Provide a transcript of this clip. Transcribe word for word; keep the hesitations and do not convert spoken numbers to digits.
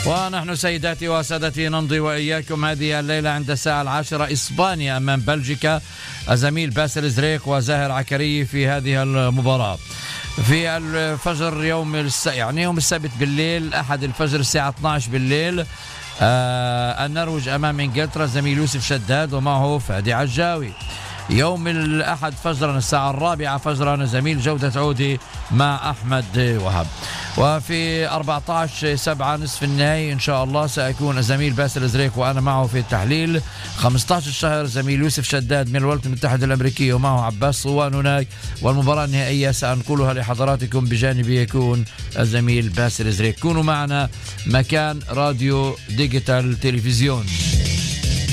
ونحن سيداتي وسادتي نمضي وإياكم هذه الليلة عند الساعة العاشرة. إسبانيا أمام بلجيكا، الزميل باسل زريق وزاهر عكري في هذه المباراة. في الفجر يوم الس... يعني يوم السبت بالليل، أحد الفجر الساعة اثني عشر بالليل، آه النرويج أمام إنجلترا، الزميل يوسف شداد ومعه فادي عجاوي. يوم الأحد فجرا الساعة الرابعة فجرا زميل جودة عودي مع أحمد وهب. وفي أربعة عشر سبعة نصف النهائي إن شاء الله سأكون الزميل باسل زريق وأنا معه في التحليل. خمسة عشر الشهر زميل يوسف شداد من الولايات المتحدة الأمريكية ومعه عباس صوان هناك. والمباراة النهائية سأنقلها لحضراتكم بجانبي يكون الزميل باسل زريق. كونوا معنا مكان راديو ديجيتال تلفزيون.